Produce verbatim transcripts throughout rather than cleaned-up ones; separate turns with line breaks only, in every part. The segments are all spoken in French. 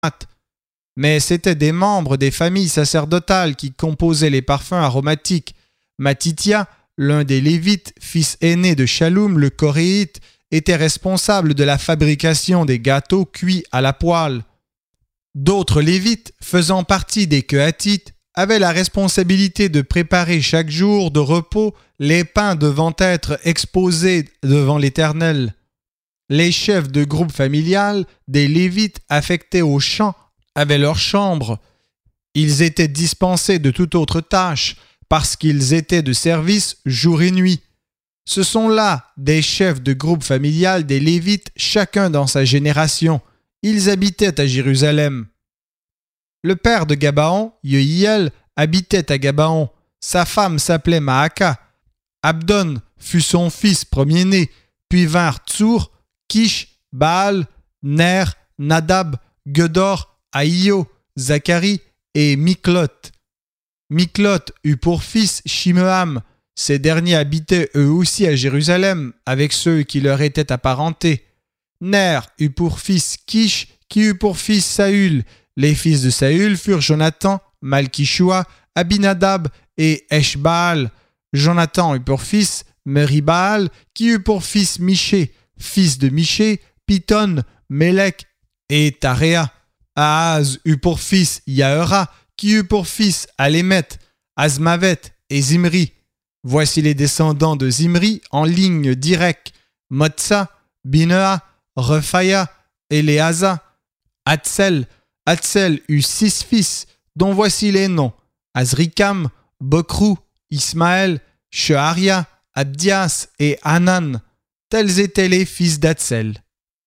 mais c'étaient des membres des familles sacerdotales qui composaient les parfums aromatiques. Matithia, l'un des Lévites, fils aîné de Shaloum le Coréite, était responsable de la fabrication des gâteaux cuits à la poêle. D'autres Lévites, faisant partie des Kehathites, avaient la responsabilité de préparer chaque jour de repos les pains devant être exposés devant l'Éternel. Les chefs de groupe familial des Lévites affectés aux champs avaient leur chambre. Ils étaient dispensés de toute autre tâche parce qu'ils étaient de service jour et nuit. Ce sont là des chefs de groupe familial des Lévites, chacun dans sa génération. Ils habitaient à Jérusalem. Le père de Gabaon, Yehiel, habitait à Gabaon. Sa femme s'appelait Maaka. Abdon fut son fils premier-né, puis vinrent Tsour, Kish, Baal, Ner, Nadab, Gedor, Ahio, Zacharie et Miklot. Miklot eut pour fils Shimeam. Ces derniers habitaient eux aussi à Jérusalem, avec ceux qui leur étaient apparentés. Ner eut pour fils Kish, qui eut pour fils Saül. Les fils de Saül furent Jonathan, Malkishua, Abinadab et Eshbaal. Jonathan eut pour fils Meribaal, qui eut pour fils Miché, fils de Miché, Piton, Mélec et Taréa. Ahaz eut pour fils Yaëra, qui eut pour fils Alémet, Azmavet et Zimri. Voici les descendants de Zimri en ligne directe: Motsa, Binea, Rephaya, Éléaza, Hatzel. Hatzel eut six fils, dont voici les noms: Azrikam, Bokrou, Ismaël, Sheharia, Abdias et Hanan. Tels étaient les fils d'Hatzel.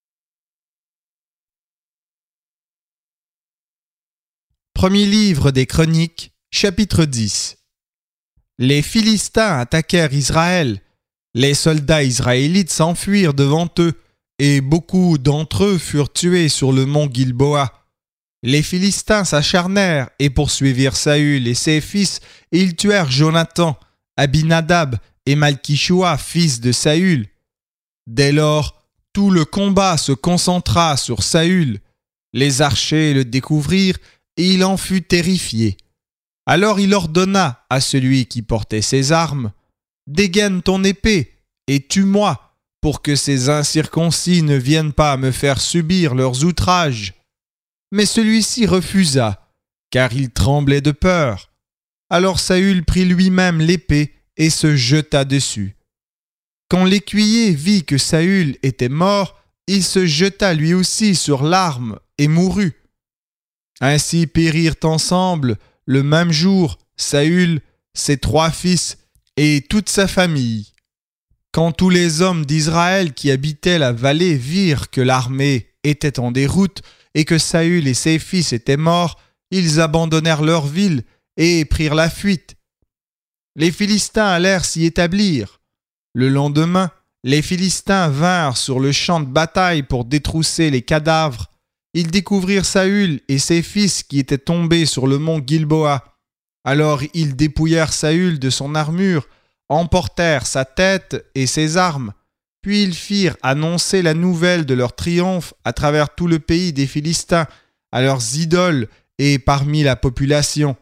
Premier livre des Chroniques, chapitre dix. Les Philistins attaquèrent Israël. Les soldats israélites s'enfuirent devant eux, et beaucoup d'entre eux furent tués sur le mont Gilboa. Les Philistins s'acharnèrent et poursuivirent Saül et ses fils, et ils tuèrent Jonathan, Abinadab et Malkishua, fils de Saül. Dès lors, tout le combat se concentra sur Saül. Les archers le découvrirent, et il en fut terrifié. Alors il ordonna à celui qui portait ses armes: « Dégaine ton épée et tue-moi, pour que ces incirconcis ne viennent pas me faire subir leurs outrages. » Mais celui-ci refusa, car il tremblait de peur. Alors Saül prit lui-même l'épée et se jeta dessus. Quand l'écuyer vit que Saül était mort, il se jeta lui aussi sur l'arme et mourut. Ainsi périrent ensemble, le même jour, Saül, ses trois fils et toute sa famille. Quand tous les hommes d'Israël qui habitaient la vallée virent que l'armée était en déroute et que Saül et ses fils étaient morts, ils abandonnèrent leur ville et prirent la fuite. Les Philistins allèrent s'y établir. Le lendemain, les Philistins vinrent sur le champ de bataille pour détrousser les cadavres. Ils découvrirent Saül et ses fils qui étaient tombés sur le mont Gilboa. Alors ils dépouillèrent Saül de son armure, emportèrent sa tête et ses armes. Puis ils firent annoncer la nouvelle de leur triomphe à travers tout le pays des Philistins, à leurs idoles et parmi la population.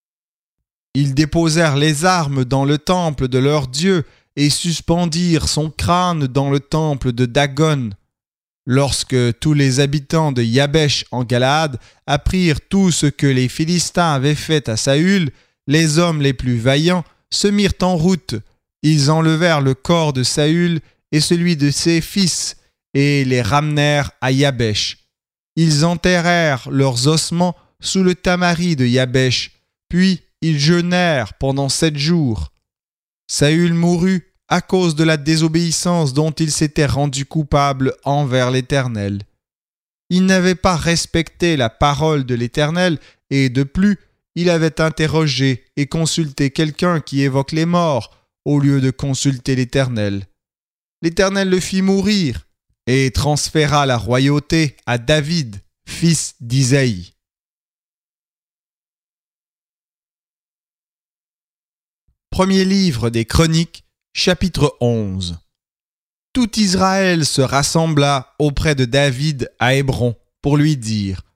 Ils déposèrent les armes dans le temple de leur Dieu et suspendirent son crâne dans le temple de Dagon. Lorsque tous les habitants de Yabesh en Galaad apprirent tout ce que les Philistins avaient fait à Saül, les hommes les plus vaillants se mirent en route. Ils enlevèrent le corps de Saül et celui de ses fils et les ramenèrent à Yabesh. Ils enterrèrent leurs ossements sous le tamari de Yabesh, puis ils jeûnèrent pendant sept jours. Saül mourut à cause de la désobéissance dont il s'était rendu coupable envers l'Éternel. Il n'avait pas respecté la parole de l'Éternel et de plus, il avait interrogé et consulté quelqu'un qui évoque les morts au lieu de consulter l'Éternel. L'Éternel le fit mourir et transféra la royauté à David, fils d'Isaïe. Premier livre des Chroniques, chapitre onze. Tout Israël se rassembla auprès de David à Hébron pour lui dire: